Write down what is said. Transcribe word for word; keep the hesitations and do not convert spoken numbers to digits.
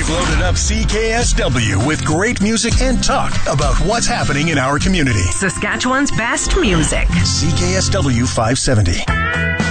We've loaded up C K S W with great music and talk about what's happening in our community. Saskatchewan's best music. C K S W five seventy.